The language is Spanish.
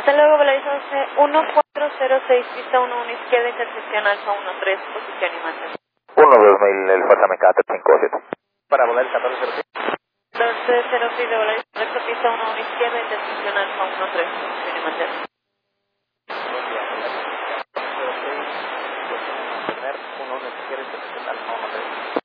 Hasta luego, Valaiza 1406, pista 11 izquierda, intersección Alfa 13, posición y mantención. 12000, el Fácame K357. Para volar el 1406. 1406 de Valaiza, recto pista 11 izquierda, intersección Alfa 13, posición y mantención. Buen día, volar 1406, mantener 11 izquierda, intersección Alfa 13.